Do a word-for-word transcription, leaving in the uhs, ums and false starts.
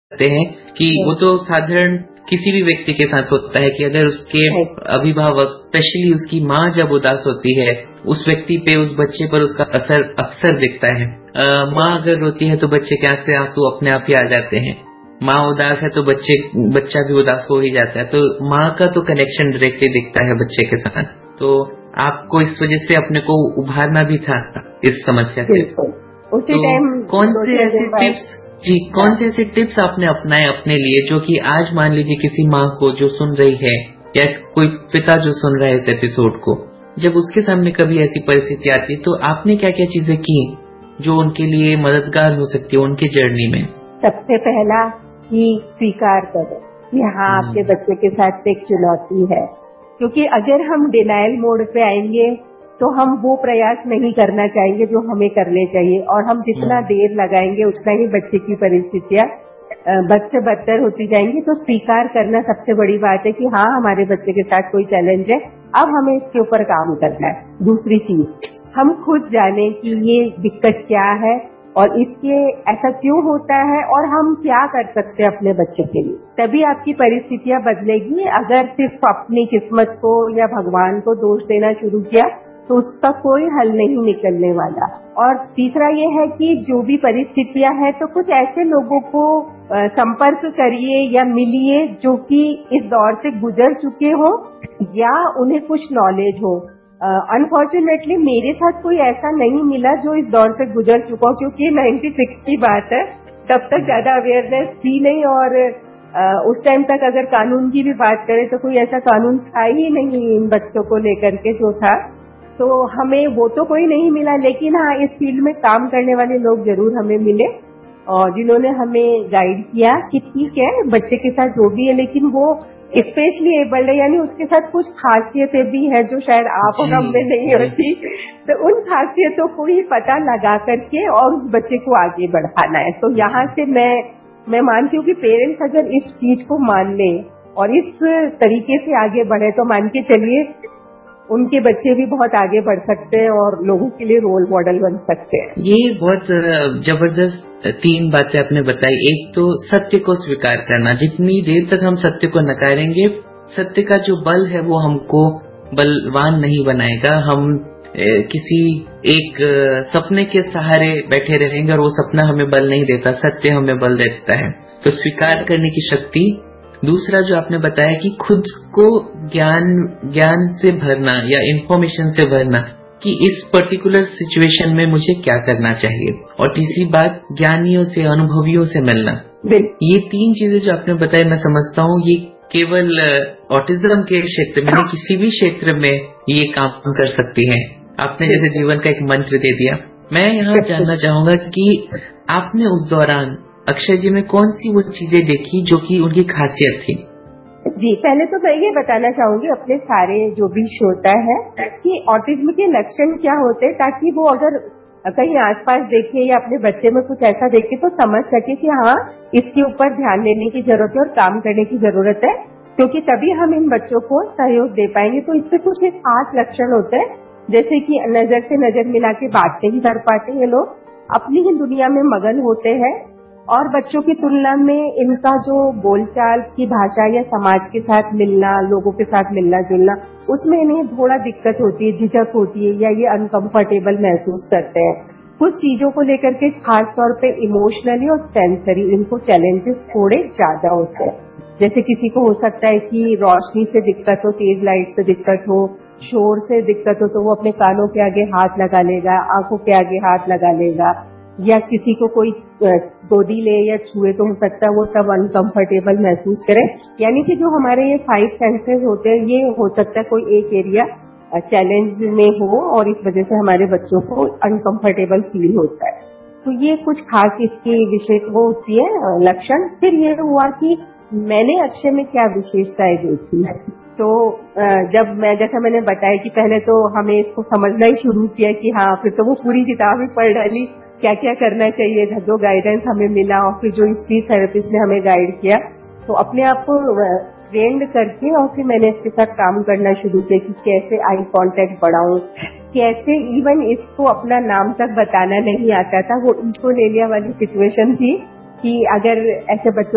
सकते हैं कि वो तो साधारण किसी भी व्यक्ति के साथ होता है कि अगर उसके अभिभावक, स्पेशली उसकी माँ जब उदास होती है, उस व्यक्ति पे, उस बच्चे पर उसका असर अक्सर दिखता है। माँ अगर रोती है तो बच्चे के आंख से आंसू अपने आप ही आ जाते हैं। माँ उदास है तो बच्चे बच्चा भी उदास हो ही जाता है। तो माँ का तो कनेक्शन डायरेक्टली दिखता है बच्चे के साथ। तो आपको इस वजह से अपने को उभारना भी था इस समस्या से। उसी टाइम तो कौन से ऐसे टिप्स जी कौन से ऐसे टिप्स आपने अपनाए अपने लिए, जो कि आज मान लीजिए किसी माँ को जो सुन रही है या कोई पिता जो सुन रहा है इस एपिसोड को, जब उसके सामने कभी ऐसी परिस्थिति आती है तो आपने क्या क्या चीजें की जो उनके लिए मददगार हो सकती है उनकी जर्नी में? सबसे पहला कि स्वीकार करो कि हाँ आपके बच्चे के साथ एक चुनौती है, क्योंकि अगर हम डिनायल मोड पे आएंगे तो हम वो प्रयास नहीं करना चाहेंगे जो हमें करने चाहिए, और हम जितना देर लगाएंगे उतना ही बच्चे की परिस्थितियां बद से बदतर होती जाएंगी। तो स्वीकार करना सबसे बड़ी बात है कि हाँ हमारे बच्चे के साथ कोई चैलेंज है, अब हमें इसके ऊपर काम करना है। दूसरी चीज, हम खुद जाने कि ये दिक्कत क्या है और इसके ऐसा क्यों होता है और हम क्या कर सकते हैं अपने बच्चे के लिए, तभी आपकी परिस्थितियां बदलेगी। अगर सिर्फ अपनी किस्मत को या भगवान को दोष देना शुरू किया तो उसका कोई हल नहीं निकलने वाला। और तीसरा ये है कि जो भी परिस्थितियां हैं तो कुछ ऐसे लोगों को संपर्क करिए या मिलिए जो कि इस दौर से गुजर चुके हो या उन्हें कुछ नॉलेज हो। अनफॉर्चुनेटली uh, मेरे साथ कोई ऐसा नहीं मिला जो इस दौर से गुजर चुका हो, क्योंकि नाइन्टी सिक्स की बात है, तब तक ज्यादा अवेयरनेस थी नहीं। और uh, उस टाइम तक अगर कानून की भी बात करें तो कोई ऐसा कानून था ही नहीं इन बच्चों को लेकर के जो था, तो हमें वो तो कोई नहीं मिला। लेकिन हाँ इस फील्ड में काम करने वाले लोग जरूर हमें मिले और जिन्होंने हमें गाइड किया कि ठीक है बच्चे के साथ जो भी है लेकिन वो स्पेशली एबल्ड है, यानी उसके साथ कुछ खासियतें भी है जो शायद आप और हम में नहीं होती। तो उन खासियतों को ही पता लगा करके और उस बच्चे को आगे बढ़ाना है। तो यहाँ से मैं मैं मानती हूँ कि पेरेंट्स अगर इस चीज को मान लें और इस तरीके से आगे बढ़े तो मान के चलिए उनके बच्चे भी बहुत आगे बढ़ सकते हैं और लोगों के लिए रोल मॉडल बन सकते हैं। ये बहुत जबरदस्त तीन बातें आपने बताई। एक तो सत्य को स्वीकार करना, जितनी देर तक हम सत्य को नकारेंगे, सत्य का जो बल है वो हमको बलवान नहीं बनाएगा। हम किसी एक सपने के सहारे बैठे रहेंगे और वो सपना हमें बल नहीं देता, सत्य हमें बल देता है। तो स्वीकार करने की शक्ति। दूसरा जो आपने बताया कि खुद को ज्ञान ज्ञान से भरना या इंफॉर्मेशन से भरना कि इस पर्टिकुलर सिचुएशन में मुझे क्या करना चाहिए। और तीसरी बात, ज्ञानियों से, अनुभवियों से मिलना। ये तीन चीजें जो आपने बताई, मैं समझता हूँ ये केवल ऑटिज्म के क्षेत्र में नहीं, किसी भी क्षेत्र में ये काम कर सकती है। आपने जैसे जीवन का एक मंत्र दे दिया। मैं यहाँ जानना चाहूंगा कि आपने उस दौरान अक्षय जी में कौन सी वो चीजें देखी जो कि उनकी खासियत थी? जी, पहले तो मैं ये बताना चाहूंगी अपने सारे जो भी श्रोता है कि ऑटिज्म के लक्षण क्या होते हैं, ताकि वो अगर कहीं आसपास देखे या अपने बच्चे में कुछ ऐसा देखे तो समझ सके कि हाँ इसके ऊपर ध्यान देने की जरूरत है और काम करने की जरूरत है, क्योंकि तभी हम इन बच्चों को सहयोग दे पाएंगे। तो इससे कुछ एक खास लक्षण होते हैं, जैसे कि नजर से नजर मिला के बात नहीं कर पाते ये लोग, अपनी ही दुनिया में मगन होते हैं और बच्चों की तुलना में इनका जो बोलचाल की भाषा या समाज के साथ मिलना, लोगों के साथ मिलना जुलना, उसमें इन्हें थोड़ा दिक्कत होती है, झिझक होती है या ये अनकंफर्टेबल महसूस करते हैं। कुछ चीजों को लेकर के खास तौर पे इमोशनली और सेंसरी इनको चैलेंजेस थोड़े ज्यादा होते हैं। जैसे किसी को हो सकता है कि रोशनी से दिक्कत हो, तेज लाइट से दिक्कत हो, शोर से दिक्कत हो तो वो अपने कानों के आगे हाथ लगा लेगा, आंखों के आगे हाथ लगा लेगा, या किसी को कोई गोदी ले या छुए तो हो सकता है वो सब अनकंफर्टेबल महसूस करे। यानी कि जो हमारे ये फाइव सेंसेस होते हैं, ये हो सकता है कोई एक एरिया चैलेंज में हो और इस वजह से हमारे बच्चों को अनकंफर्टेबल फील होता है। तो ये कुछ खास इसकी विशेष वो होती है लक्षण। फिर ये हुआ कि मैंने अक्षय में क्या विशेषताएं देखी। तो जब मैं जैसा मैंने बताया कि पहले तो हमें इसको समझना ही शुरू किया कि हाँ, फिर तो वो पूरी किताब ही पढ़ डाली क्या क्या करना चाहिए, जो गाइडेंस हमें मिला और फिर जो स्पीच थेरेपिस्ट ने हमें गाइड किया, तो अपने आप को ट्रेंड करके और फिर मैंने इसके साथ काम करना शुरू किया कि कैसे आई कांटेक्ट बढ़ाऊं, कैसे इवन इसको अपना नाम तक बताना नहीं आता था। वो इकोलेलिया वाली सिचुएशन थी कि अगर ऐसे बच्चों